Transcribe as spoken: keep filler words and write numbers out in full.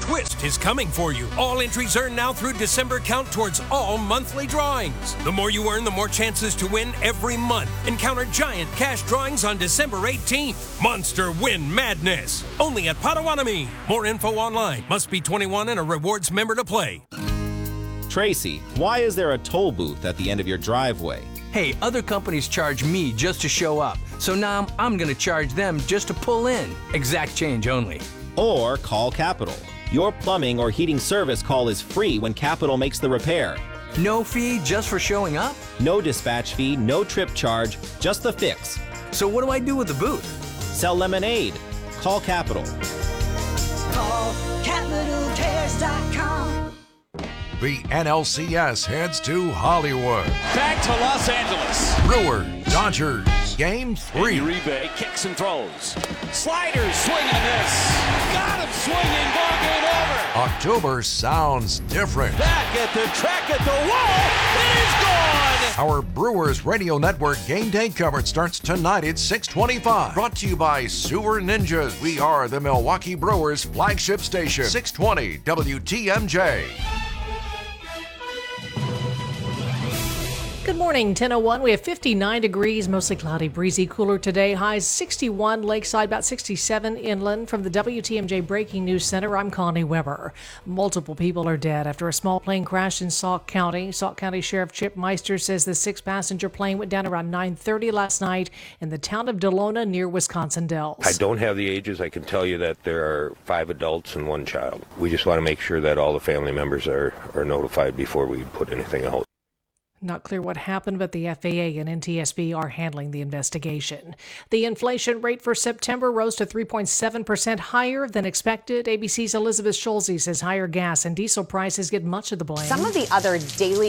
twist is coming for you. All entries earned now through December count towards all monthly drawings. The more you earn, the more chances to win every month. Encounter giant cash drawings on December eighteenth. Monster Win Madness. Only at Potawatomi. More info online. Must be twenty-one and a rewards member to play. Tracy, why is there a toll booth at the end of your driveway? Hey, other companies charge me just to show up. So now I'm going to charge them just to pull in. Exact change only. Or call Capital. Your plumbing or heating service call is free when Capital makes the repair. No fee just for showing up? No dispatch fee, no trip charge, just the fix. So what do I do with the booth? Sell lemonade. Call Capital. Call capital cares dot com. The N L C S heads to Hollywood. Back to Los Angeles. Brewers, Dodgers, Game three. Uribe kicks and throws. Sliders, swing and miss. Got him swinging, ball game over. October sounds different. Back at the track at the wall. It is gone. Our Brewers Radio Network game day coverage starts tonight at six twenty-five. Brought to you by Sewer Ninjas. We are the Milwaukee Brewers flagship station. six twenty W T M J. Good morning, ten oh one. We have fifty-nine degrees, mostly cloudy, breezy, cooler today. Highs sixty-one lakeside, about sixty-seven inland. From the W T M J Breaking News Center, I'm Connie Weber. Multiple people are dead after a small plane crashed in Sauk County. Sauk County Sheriff Chip Meister says the six-passenger plane went down around nine thirty last night in the town of Delona near Wisconsin Dells. I don't have the ages. I can tell you that there are five adults and one child. We just want to make sure that all the family members are, are notified before we put anything out. Not clear what happened, but the F A A and N T S B are handling the investigation. The inflation rate for September rose to three point seven percent, higher than expected. A B C's Elizabeth Schulze says higher gas and diesel prices get much of the blame. Some of the other daily